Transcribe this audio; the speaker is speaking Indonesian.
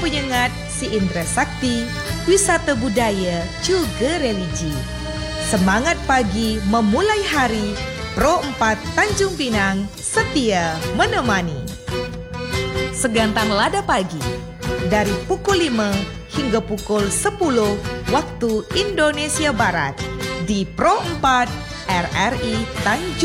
penyengat si Indra Sakti, wisata budaya juga religi. Semangat pagi memulai hari, Pro 4 Tanjung Pinang setia menemani. Segantang Lada Pagi dari pukul 5 hingga pukul 10 waktu Indonesia Barat di Pro 4 RRI Tanjung